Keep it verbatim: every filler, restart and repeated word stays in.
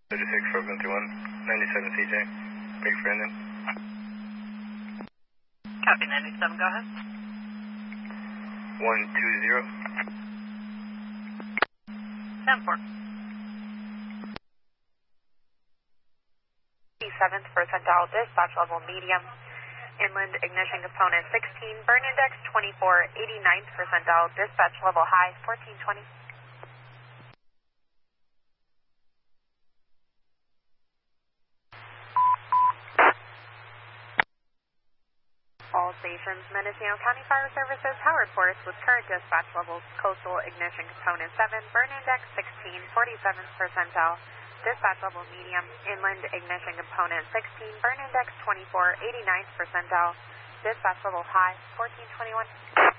thirty-six, four one three one, ninety-seven C J. Big Brandon. Copy, ninety-seven, go ahead. one two zero. ten four. seventh percentile, dispatch level medium. Inland ignition component sixteen, burn index twenty-four, eighty-ninth percentile, dispatch level high, fourteen twenty. All stations, Mendocino County Fire Services, Howard Forest with current dispatch levels, coastal ignition component seven, burn index sixteen, forty-seventh percentile, dispatch level medium, inland ignition component sixteen, burn index twenty-four, eighty-ninth percentile, dispatch level high, fourteen twenty-one.